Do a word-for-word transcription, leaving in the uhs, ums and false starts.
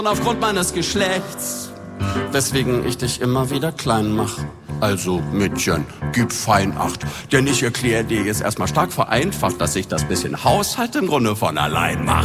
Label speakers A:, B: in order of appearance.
A: aufgrund meines Geschlechts, weswegen ich dich immer wieder klein mach. Also, Mädchen, gib fein Acht. Denn ich erkläre dir jetzt erstmal stark vereinfacht, dass sich das bisschen Haushalt im Grunde von allein macht.